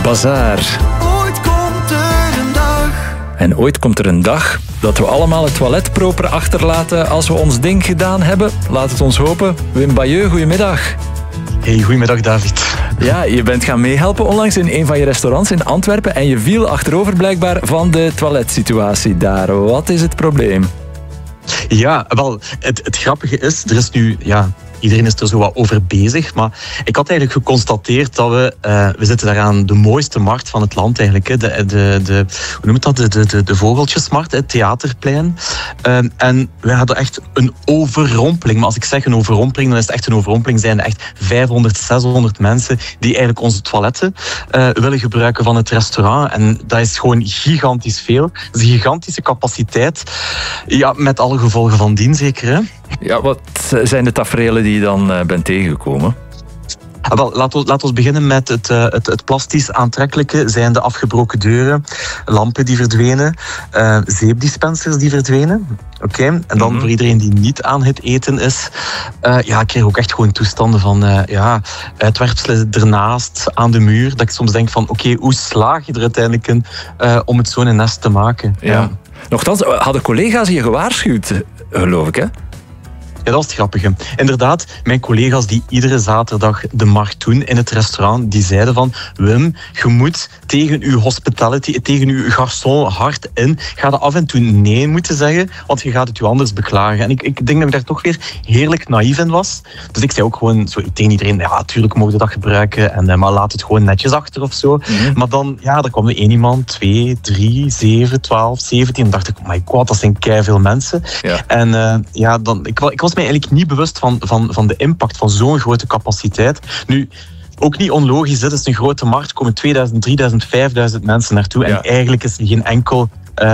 Bazaar. Ooit komt er een dag. En ooit komt er een dag dat we allemaal het toilet proper achterlaten als we ons ding gedaan hebben. Laat het ons hopen. Wim Bayeux, goedemiddag. Hey, goedemiddag David. Ja, je bent gaan meehelpen onlangs in een van je restaurants in Antwerpen en je viel achterover blijkbaar van de toiletsituatie daar. Wat is het probleem? Ja, wel, het grappige is, er is nu... Iedereen is er zo wat over bezig, maar ik had eigenlijk geconstateerd dat we zitten daar aan de mooiste markt van het land eigenlijk, hè, hoe noemt dat, de vogeltjesmarkt, het Theaterplein. En we hadden echt een overrompeling, maar als ik zeg een overrompeling, dan is het echt een overrompeling, zijn er echt 500, 600 mensen die eigenlijk onze toiletten willen gebruiken van het restaurant. En dat is gewoon gigantisch veel. Dat is een gigantische capaciteit, ja, met alle gevolgen van dien zeker, hè. Ja, wat zijn de taferelen die je dan bent tegengekomen? Wel, laat ons beginnen met het plastisch aantrekkelijke. Zijn de afgebroken deuren, lampen die verdwenen, zeepdispensers die verdwenen. Oké. En dan voor iedereen die niet aan het eten is, ik kreeg ook echt gewoon toestanden van uitwerpselen ernaast, aan de muur. Dat ik soms denk van, oké, hoe slaag je er uiteindelijk in om het zo'n nest te maken? Ja. Nochtans, hadden collega's je gewaarschuwd, geloof ik, hè? Ja, dat was het grappige. Inderdaad, mijn collega's die iedere zaterdag de markt doen in het restaurant, die zeiden van, Wim, je moet tegen uw hospitality, tegen uw garçon hard in, ga er af en toe nee moeten zeggen, want je gaat het je anders beklagen. En ik denk dat ik daar toch weer heerlijk naïef in was. Dus ik zei ook gewoon zo tegen iedereen, ja, natuurlijk mogen we dat gebruiken, maar laat het gewoon netjes achter of zo. Maar dan, ja, er kwam er 1 iemand, 2, 3, 7, 12, 17. En dacht ik, my god, dat zijn keiveel mensen. Ja. En ik was mij eigenlijk niet bewust van de impact van zo'n grote capaciteit. Nu, ook niet onlogisch, dit is een grote markt, er komen 2000, 3000, 5000 mensen naartoe. Ja. En eigenlijk is er geen enkel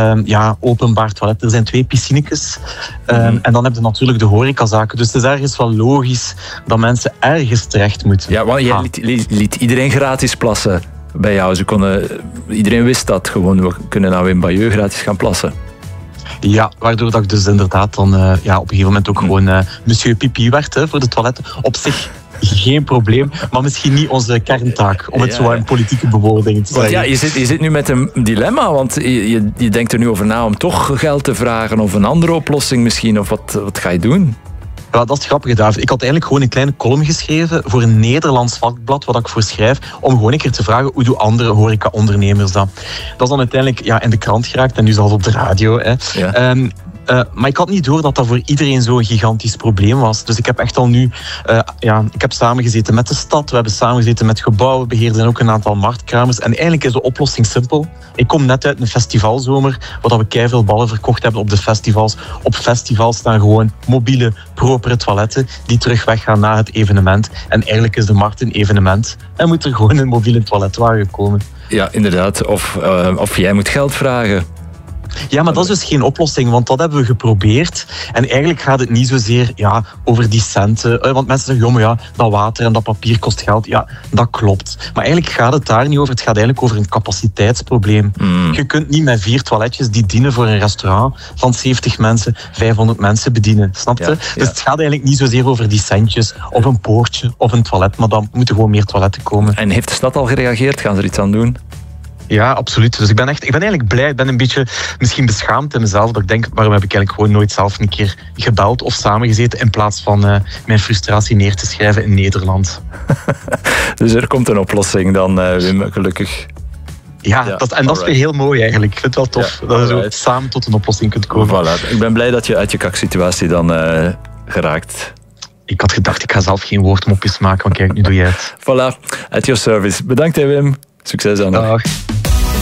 openbaar toilet. Er zijn 2 piscinetjes. En dan heb je natuurlijk de horecazaken. Dus het is ergens wel logisch dat mensen ergens terecht moeten. Ja, want jij liet iedereen gratis plassen bij jou. Iedereen wist dat gewoon. We kunnen nou in Bayeux gratis gaan plassen. Ja, waardoor dat ik dus inderdaad dan op een gegeven moment ook gewoon monsieur Pipi werd voor de toiletten. Op zich geen probleem, maar misschien niet onze kerntaak, om het zo in politieke bewoordingen te zeggen. Ja, je zit nu met een dilemma, want je denkt er nu over na om toch geld te vragen of een andere oplossing misschien, of wat ga je doen? Ja, dat is het grappige, David. Ik had eigenlijk gewoon een kleine column geschreven voor een Nederlands vakblad, wat ik voor schrijf, om gewoon een keer te vragen hoe doen andere horeca-ondernemers dat. Dat is dan uiteindelijk in de krant geraakt en nu zelfs op de radio. Hè. Ja. Maar ik had niet door dat dat voor iedereen zo'n gigantisch probleem was. Dus ik heb echt al nu... ik heb samengezeten met de stad, we hebben samengezeten met gebouwenbeheerders en ook een aantal marktkramers. En eigenlijk is de oplossing simpel. Ik kom net uit een festivalzomer, waar we keiveel ballen verkocht hebben op de festivals. Op festivals staan gewoon mobiele, propere toiletten die terug weggaan na het evenement. En eigenlijk is de markt een evenement en moet er gewoon een mobiele toiletwagen komen. Ja, inderdaad. Of jij moet geld vragen. Ja, maar dat is dus geen oplossing, want dat hebben we geprobeerd. En eigenlijk gaat het niet zozeer over die centen. Want mensen zeggen, dat water en dat papier kost geld. Ja, dat klopt. Maar eigenlijk gaat het daar niet over. Het gaat eigenlijk over een capaciteitsprobleem. Je kunt niet met 4 toiletjes die dienen voor een restaurant van 70 mensen, 500 mensen bedienen. Snap je? Dus het gaat eigenlijk niet zozeer over die centjes of een poortje of een toilet. Maar dan moeten gewoon meer toiletten komen. En heeft de stad al gereageerd? Gaan ze er iets aan doen? Ja, absoluut. Dus ik ben eigenlijk blij. Ik ben een beetje misschien beschaamd in mezelf. Dat ik denk, waarom heb ik eigenlijk gewoon nooit zelf een keer gebeld of samengezeten in plaats van mijn frustratie neer te schrijven in Nederland. Dus er komt een oplossing dan, Wim, gelukkig. Ja, dat is weer heel mooi eigenlijk. Ik vind het wel tof dat je zo samen tot een oplossing kunt komen. Voilà. Ik ben blij dat je uit je kaksituatie dan geraakt. Ik had gedacht, ik ga zelf geen woordmopjes maken, want kijk, nu doe jij het. Voilà, at your service. Bedankt, Wim. Succes aan nog. Dag.